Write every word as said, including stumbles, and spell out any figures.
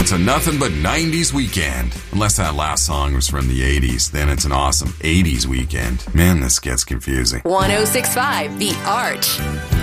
It's a nothing but nineties weekend. Unless that last song was from the eighties, then it's an awesome eighties weekend. Man, this gets confusing. one oh six point five The Arch.